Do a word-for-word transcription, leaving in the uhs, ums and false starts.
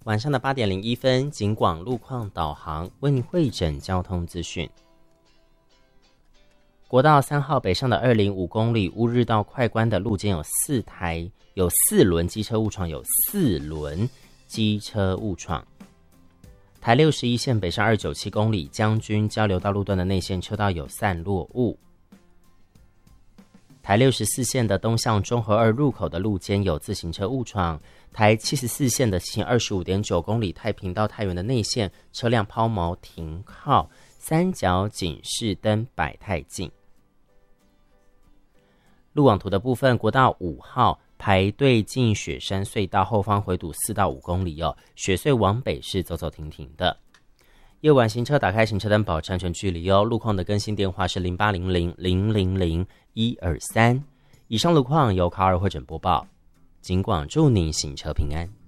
晚上的八点零一分，警广路况导航为您汇整交通资讯。国道三号北上的二零五公里乌日到快关的路肩有四台有四轮机车误闯，有四轮机车误闯。台六十一线北上二九七公里将军交流道路段的内线车道有散落物。台六十四线的东向中和二入口的路肩有自行车误闯。台七十四线的行二十五点九公里太平到太原的内线车辆抛锚停靠，三角警示灯摆太近。路网图的部分，国道五号排队进雪山隧道后方回堵四到五公里哦，雪隧往北是走走停停的。夜晚行车打开行车灯，保持安全距离哦。路况的更新电话是零八零零零零零一二三。以上路况由卡尔会诊播报，警广祝您行车平安。